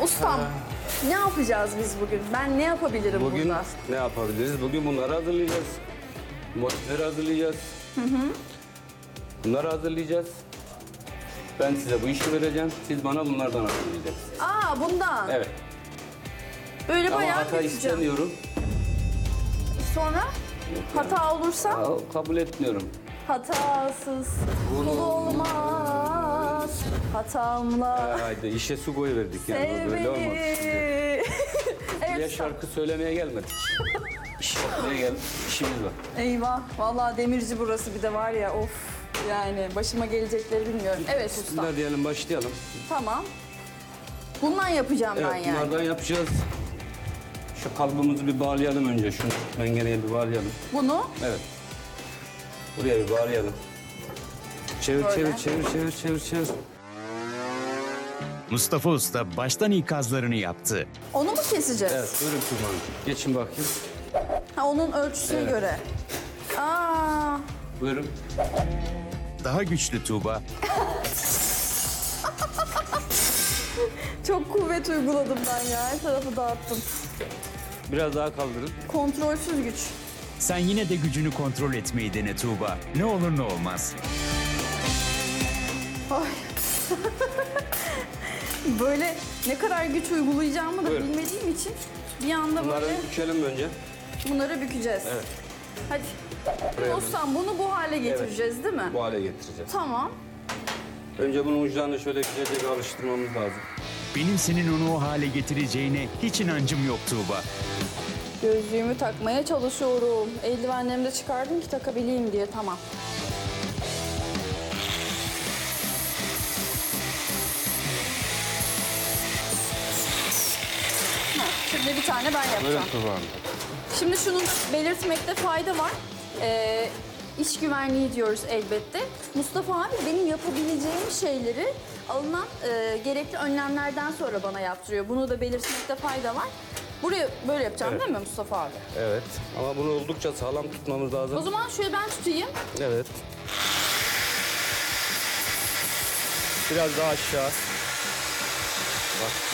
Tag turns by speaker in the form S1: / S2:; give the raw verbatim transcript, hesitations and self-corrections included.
S1: Ustam, ne yapacağız biz bugün? Ben ne yapabilirim
S2: Bugün
S1: burada?
S2: ne yapabiliriz? Bugün bunları hazırlayacağız. Motifleri hazırlayacağız. Hı hı. Bunları hazırlayacağız. Ben size bu işi vereceğim. Siz bana bunlardan hazırlayacaksınız.
S1: Aa, bundan.
S2: Evet.
S1: Böyle
S2: Ama
S1: bayağı
S2: hata
S1: büyüteceğim.
S2: istemiyorum.
S1: Sonra hata olursa
S2: Aa, kabul etmiyorum.
S1: hatasız kul olmaz. Hatamla
S2: Haydi işe su koyuverdik yani.
S1: sev
S2: Böyle olmaz.
S1: beni.
S2: Buraya
S1: Evet,
S2: şarkı söylemeye gelmedik. İş yapmaya geldik. İşimiz var.
S1: eyvah. Vallahi demirci burası bir de var ya, of. Yani başıma gelecekleri bilmiyorum. Evet usta.
S2: Bismillah diyelim, başlayalım.
S1: Tamam. Bundan yapacağım ben
S2: Evet,
S1: yani.
S2: bunlardan yapacağız. Şu kalıbımızı bir bağlayalım önce. Şunu mengeneye bir bağlayalım.
S1: Bunu
S2: Evet. Buraya bir bağlayalım. Çevir,
S1: Böyle.
S2: çevir, çevir, çevir, çevir, çevir.
S3: Mustafa Usta baştan ikazlarını yaptı.
S1: onu mu keseceğiz?
S2: Evet, buyurun Tuğba Hanım. Geçin bakayım.
S1: Ha, onun ölçüsüne
S2: Evet.
S1: göre. Aa,
S2: Buyurun.
S3: Daha güçlü Tuğba,
S1: çok kuvvet uyguladım ben ya. Her tarafı dağıttım.
S2: Biraz daha kaldırın.
S1: Kontrolsüz güç.
S3: sen yine de gücünü kontrol etmeyi dene Tuğba. Ne olur ne olmaz.
S1: Ay. Böyle ne kadar güç uygulayacağımı da
S2: Buyurun.
S1: bilmediğim için bir anda
S2: Bunları
S1: böyle
S2: bükelim önce.
S1: bunları bükeceğiz.
S2: Evet.
S1: Hadi.
S2: Buraya
S1: Ustam, bunu bu hale getireceğiz değil mi?
S2: Bu hale getireceğiz.
S1: Tamam.
S2: Önce bunun uçlarını şöyle güzelce bir alıştırmamız lazım.
S3: Benim senin onu o hale getireceğine hiç inancım yok Tuğba.
S1: Gözlüğümü takmaya çalışıyorum. Eldivenlerimi de çıkardım ki takabileyim diye. Tamam. Ha, şimdi bir tane ben yapacağım.
S2: Buyurun Tuğba Hanım.
S1: Şimdi şunu belirtmekte fayda var. Ee, iş güvenliği diyoruz elbette. Mustafa abi benim yapabileceğim şeyleri alınan e, gerekli önlemlerden sonra bana yaptırıyor. Bunu da belirtmekte fayda var. Buraya böyle yapacağım
S2: Evet.
S1: değil mi Mustafa abi?
S2: Evet. Ama bunu oldukça sağlam tutmamız lazım.
S1: O zaman şöyle ben tutayım.
S2: Evet. Biraz daha aşağı. Bak.